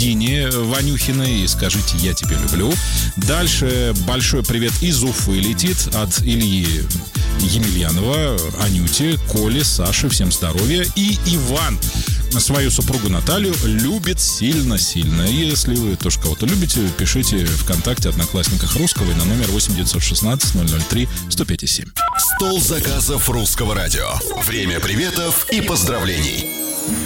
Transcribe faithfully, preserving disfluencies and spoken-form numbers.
Дине Ванюхиной и скажите «я тебя люблю». Дальше большой привет из Уфы летит от Ильи Емельянова, Анюте, Коле, Саше, всем здоровья. И Иван свою супругу Наталью любит сильно-сильно. Если вы тоже кого-то любите, пишите ВКонтакте, Одноклассниках Русского и на номер восемь девятьсот шестнадцать ноль ноль три сто пять и семь. Стол заказов Русского радио. Время приветов и поздравлений.